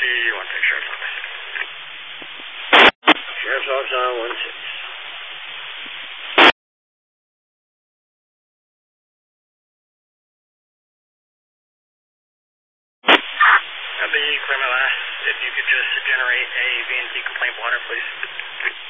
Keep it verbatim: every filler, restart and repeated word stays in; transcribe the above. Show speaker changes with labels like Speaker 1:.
Speaker 1: you want to Sheriff's Office?
Speaker 2: Sheriff's Office on one six.
Speaker 1: That'd be Clement last. If you could just generate a V N C complaint blotter, please.